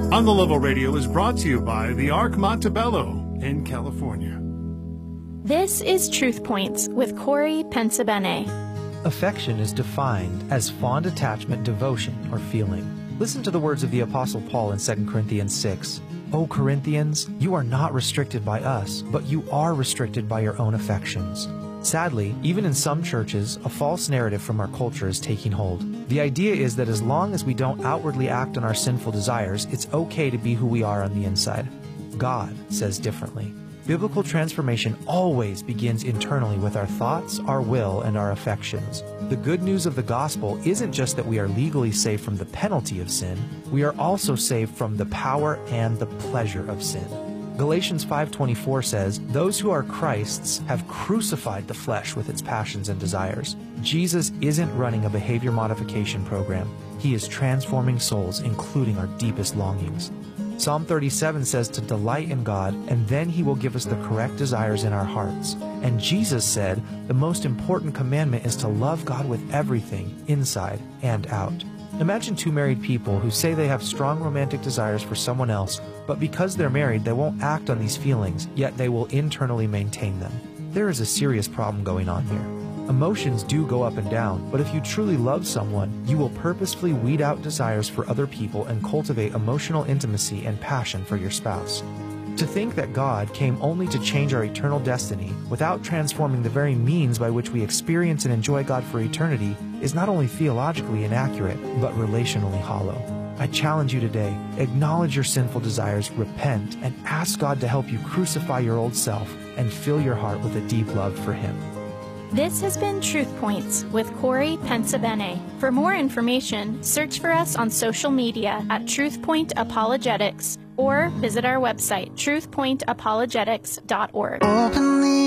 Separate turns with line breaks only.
On the Level Radio is brought to you by the Arc Montebello in California.
This is Truth Points with Corey Pensabene.
Affection is defined as fond attachment, devotion, or feeling. Listen to the words of the Apostle Paul in 2 Corinthians 6. O Corinthians, you are not restricted by us, but you are restricted by your own affections. Sadly, even in some churches, a false narrative from our culture is taking hold. The idea is that as long as we don't outwardly act on our sinful desires, it's okay to be who we are on the inside. God says differently. Biblical transformation always begins internally with our thoughts, our will, and our affections. The good news of the gospel isn't just that we are legally saved from the penalty of sin, we are also saved from the power and the pleasure of sin. Galatians 5:24 says, "Those who are Christ's have crucified the flesh with its passions and desires." Jesus isn't running a behavior modification program. He is transforming souls, including our deepest longings. Psalm 37 says to delight in God, and then He will give us the correct desires in our hearts. And Jesus said the most important commandment is to love God with everything, inside and out. Imagine two married people who say they have strong romantic desires for someone else, but because they're married, they won't act on these feelings, yet they will internally maintain them. There is a serious problem going on here. Emotions do go up and down, but if you truly love someone, you will purposefully weed out desires for other people and cultivate emotional intimacy and passion for your spouse. To think that God came only to change our eternal destiny without transforming the very means by which we experience and enjoy God for eternity is not only theologically inaccurate, but relationally hollow. I challenge you today, acknowledge your sinful desires, repent, and ask God to help you crucify your old self and fill your heart with a deep love for Him.
This has been Truth Points with Corey Pensabene. For more information, search for us on social media at TruthPoint Apologetics or visit our website, truthpointapologetics.org.